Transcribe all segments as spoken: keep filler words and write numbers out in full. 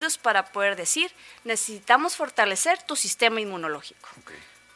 estudios para poder decir, necesitamos fortalecer tu sistema inmunológico. Okay.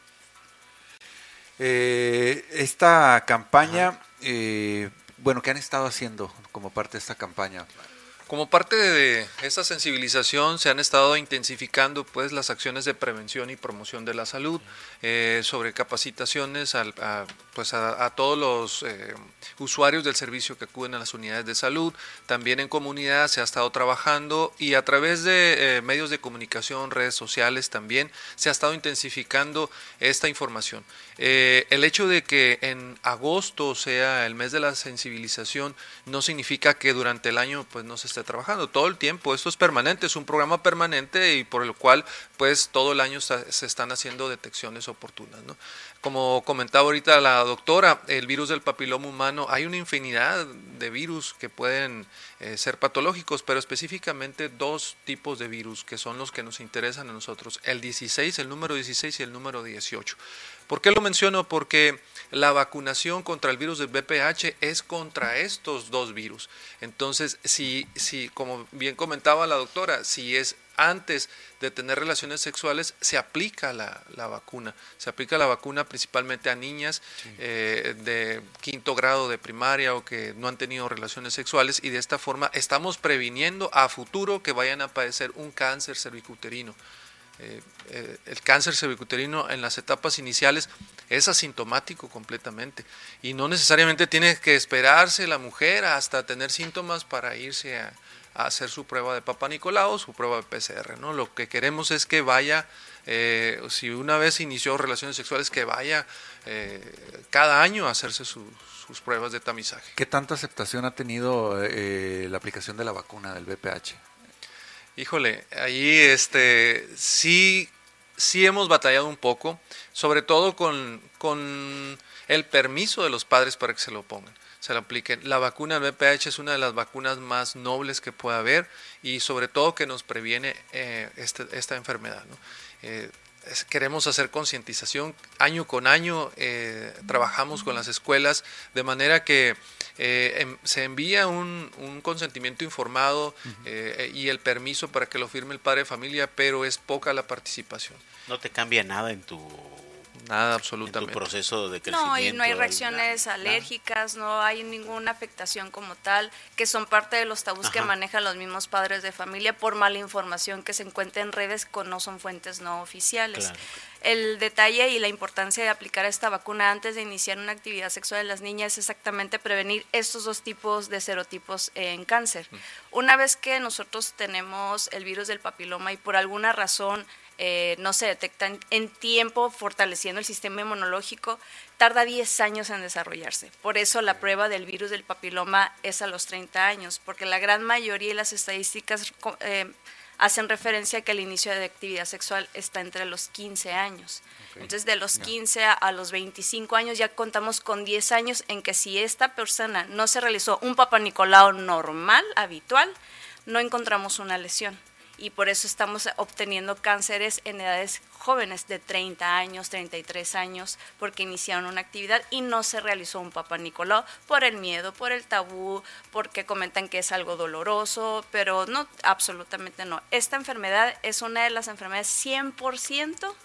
Eh, esta campaña, eh, bueno, ¿qué han estado haciendo como parte de esta campaña? Como parte de esta sensibilización se han estado intensificando pues las acciones de prevención y promoción de la salud, eh, sobre capacitaciones al, a, pues a, a todos los eh, usuarios del servicio que acuden a las unidades de salud. También en comunidad se ha estado trabajando y a través de eh, medios de comunicación, redes sociales también se ha estado intensificando esta información. Eh, el hecho de que en agosto sea el mes de la sensibilización no significa que durante el año pues no se esté trabajando todo el tiempo. Esto es permanente, es un programa permanente y por el cual pues todo el año está, se están haciendo detecciones oportunas, ¿no? Como comentaba ahorita la doctora, el virus del papiloma humano, hay una infinidad de virus que pueden eh, ser patológicos, pero específicamente dos tipos de virus que son los que nos interesan a nosotros, el dieciséis, el número dieciséis y el número dieciocho. ¿Por qué lo menciono? Porque la vacunación contra el virus del V P H es contra estos dos virus. Entonces, si, si como bien comentaba la doctora, si es antes de tener relaciones sexuales, se aplica la, la vacuna. Se aplica la vacuna principalmente a niñas sí. eh, de quinto grado de primaria o que no han tenido relaciones sexuales y de esta forma estamos previniendo a futuro que vayan a padecer un cáncer cervicuterino. Eh, eh, el cáncer cervicuterino en las etapas iniciales es asintomático completamente y no necesariamente tiene que esperarse la mujer hasta tener síntomas para irse a, a hacer su prueba de Papá Nicolau, su prueba de P C R, ¿no? Lo que queremos es que vaya, eh, si una vez inició relaciones sexuales, que vaya eh, cada año a hacerse su, sus pruebas de tamizaje. ¿Qué tanta aceptación ha tenido eh, la aplicación de la vacuna del V P H? Híjole, ahí este, sí, sí hemos batallado un poco, sobre todo con, con el permiso de los padres para que se lo pongan, se lo apliquen. La vacuna del V P H es una de las vacunas más nobles que puede haber y sobre todo que nos previene eh, este, esta enfermedad, ¿no? Eh, es, queremos hacer concientización año con año, eh, trabajamos con las escuelas de manera que eh, em, se envía un, un consentimiento informado uh-huh. eh, y el permiso para que lo firme el padre de familia, pero es poca la participación. ¿No te cambia nada en tu Nada, absolutamente. En tu proceso de crecimiento? No, y no hay reacciones nada, alérgicas, nada. No hay ninguna afectación como tal, que son parte de los tabús Ajá. que manejan los mismos padres de familia por mala información que se encuentra en redes que no son fuentes no oficiales. Claro. El detalle y la importancia de aplicar esta vacuna antes de iniciar una actividad sexual en las niñas es exactamente prevenir estos dos tipos de serotipos en cáncer. Mm. Una vez que nosotros tenemos el virus del papiloma y por alguna razón Eh, no se detectan en tiempo fortaleciendo el sistema inmunológico, tarda diez años en desarrollarse. Por eso la prueba del virus del papiloma es a los treinta años, porque la gran mayoría de las estadísticas eh, hacen referencia a que el inicio de actividad sexual está entre los quince años. Okay. Entonces, de los quince a los veinticinco años ya contamos con diez años en que si esta persona no se realizó un Papá Nicolau normal, habitual, no encontramos una lesión. Y por eso estamos obteniendo cánceres en edades jóvenes de treinta años, treinta y tres años, porque iniciaron una actividad y no se realizó un Papá Nicolau por el miedo, por el tabú, porque comentan que es algo doloroso, pero no, absolutamente no. Esta enfermedad es una de las enfermedades cien por ciento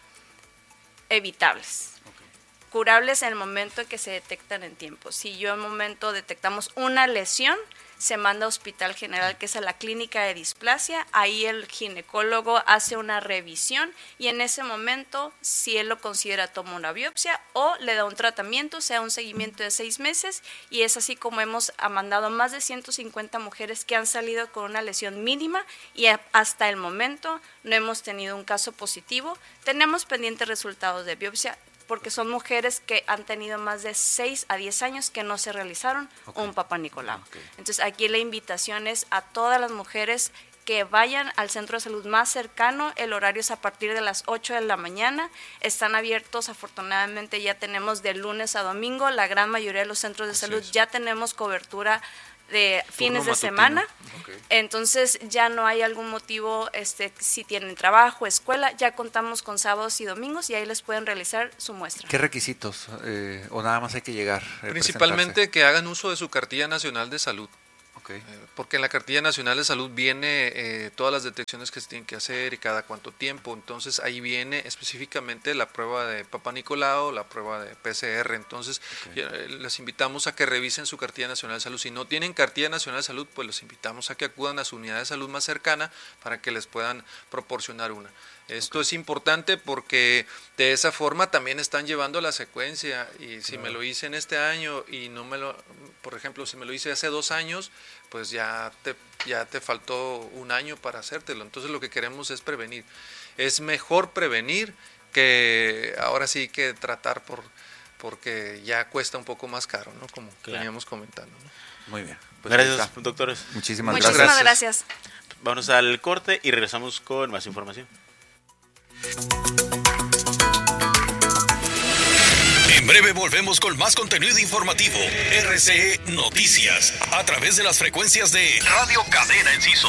evitables. Okay. Curables en el momento en que se detectan en tiempo. Si yo en un momento detectamos una lesión, se manda a Hospital General, que es a la clínica de displasia, ahí el ginecólogo hace una revisión y en ese momento, si él lo considera, toma una biopsia o le da un tratamiento, sea un seguimiento de seis meses y es así como hemos mandado más de ciento cincuenta mujeres que han salido con una lesión mínima y hasta el momento no hemos tenido un caso positivo. Tenemos pendientes resultados de biopsia, porque son mujeres que han tenido más de seis a diez años que no se realizaron okay. un Papá Nicolau. Okay. Entonces aquí la invitación es a todas las mujeres que vayan al centro de salud más cercano. El horario es a partir de las ocho de la mañana, están abiertos, afortunadamente ya tenemos de lunes a domingo, la gran mayoría de los centros de Así salud es. Ya tenemos cobertura de fines Turno de matutino. Semana, okay. Entonces ya no hay algún motivo, este, si tienen trabajo, escuela, ya contamos con sábados y domingos y ahí les pueden realizar su muestra. ¿Qué requisitos eh, o nada más hay que llegar? Principalmente que hagan uso de su cartilla nacional de salud. Okay. Eh, porque en la Cartilla Nacional de Salud viene eh, todas las detecciones que se tienen que hacer y cada cuánto tiempo. Entonces ahí viene específicamente la prueba de Papá Nicolau, la prueba de P C R. Entonces okay. eh, les invitamos a que revisen su Cartilla Nacional de Salud. Si no tienen Cartilla Nacional de Salud, pues los invitamos a que acudan a su unidad de salud más cercana para que les puedan proporcionar una. Esto okay. es importante porque de esa forma también están llevando la secuencia, y si claro. me lo hice en este año y no me lo, por ejemplo, si me lo hice hace dos años, pues ya te, ya te faltó un año para hacértelo. Entonces lo que queremos es prevenir. Es mejor prevenir que ahora sí que tratar por, porque ya cuesta un poco más caro, ¿no? Como claro. veníamos comentando, ¿no? Muy bien. Pues gracias, doctores. Muchísimas, Muchísimas gracias. gracias. Vamos al corte y regresamos con más información. En breve volvemos con más contenido informativo. R C E Noticias, a través de las frecuencias de Radio Cadena Enciso.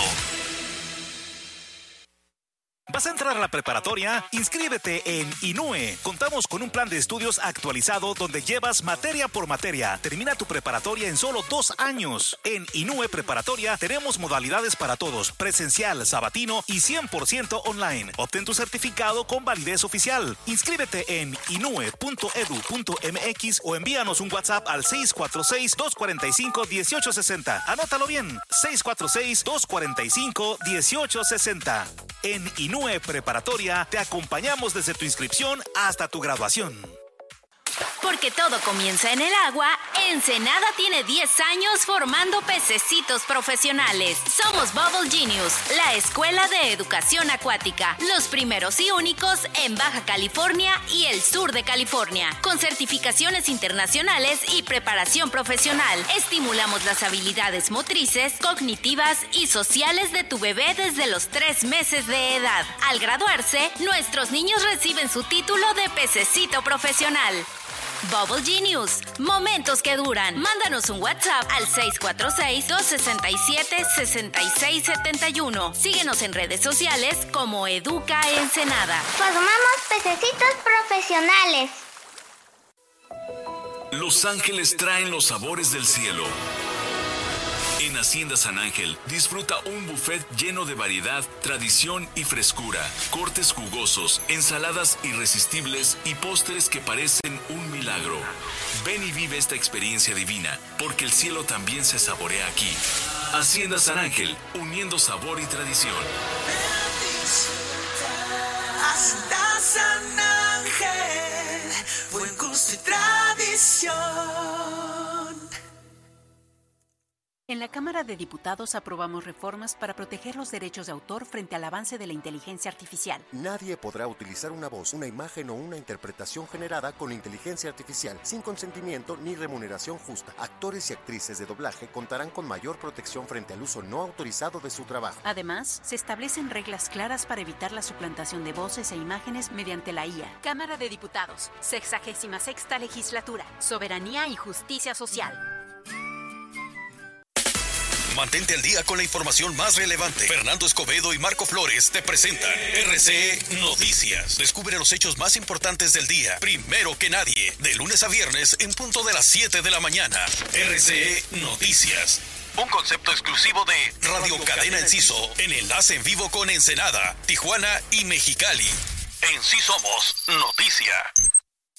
¿Vas a entrar a la preparatoria? Inscríbete en I N U E. Contamos con un plan de estudios actualizado donde llevas materia por materia. Termina tu preparatoria en solo dos años. En I N U E Preparatoria tenemos modalidades para todos: presencial, sabatino y cien por ciento online. Obtén tu certificado con validez oficial. Inscríbete en inue punto edu punto mx o envíanos un WhatsApp al seis cuatro seis, dos cuatro cinco, uno ocho seis cero. Anótalo bien: seis cuatro seis, dos cuatro cinco, uno ocho seis cero. En I N U E Preparatoria te acompañamos desde tu inscripción hasta tu graduación. Porque todo comienza en el agua, Ensenada tiene diez años formando pececitos profesionales. Somos Bubble Genius, la escuela de educación acuática, los primeros y únicos en Baja California y el sur de California, con certificaciones internacionales y preparación profesional. Estimulamos las habilidades motrices, cognitivas y sociales de tu bebé desde los tres meses de edad. Al graduarse, nuestros niños reciben su título de pececito profesional. Bubble Genius, momentos que duran. Mándanos un WhatsApp al seis cuatro seis, dos seis siete, seis seis siete uno. Síguenos en redes sociales como Educa Ensenada. Formamos pececitos profesionales. Los ángeles traen los sabores del cielo. En Hacienda San Ángel, disfruta un buffet lleno de variedad, tradición y frescura, cortes jugosos, ensaladas irresistibles y postres que parecen un milagro. Ven y vive esta experiencia divina, porque el cielo también se saborea aquí. Hacienda San Ángel, uniendo sabor y tradición. Hacienda San Ángel, buen gusto y tradición. En la Cámara de Diputados aprobamos reformas para proteger los derechos de autor frente al avance de la inteligencia artificial. Nadie podrá utilizar una voz, una imagen o una interpretación generada con inteligencia artificial sin consentimiento ni remuneración justa. Actores y actrices de doblaje contarán con mayor protección frente al uso no autorizado de su trabajo. Además, se establecen reglas claras para evitar la suplantación de voces e imágenes mediante la I A. Cámara de Diputados, sexagésima sexta legislatura, soberanía y justicia social. Mantente al día con la información más relevante. Fernando Escobedo y Marco Flores te presentan R C E Noticias. Descubre los hechos más importantes del día, primero que nadie, de lunes a viernes en punto de las siete de la mañana. R C E Noticias. Un concepto exclusivo de Radio Cadena Enciso, en enlace en vivo con Ensenada, Tijuana y Mexicali. En Sí Somos Noticia.